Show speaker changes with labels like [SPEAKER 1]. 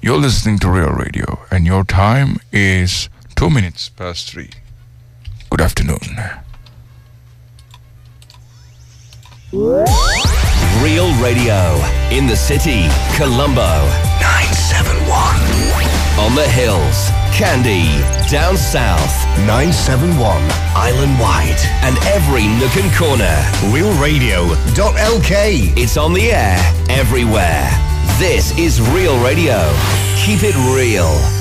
[SPEAKER 1] You're listening to Real Radio, and your time is 2 minutes past 3. Good afternoon.
[SPEAKER 2] Real Radio. In the city, Colombo. 971. On the hills, Kandy. Down south, 971. Island wide. And every nook and corner.
[SPEAKER 3] RealRadio.lk.
[SPEAKER 2] It's on the air, everywhere. This is Real Radio. Keep it real.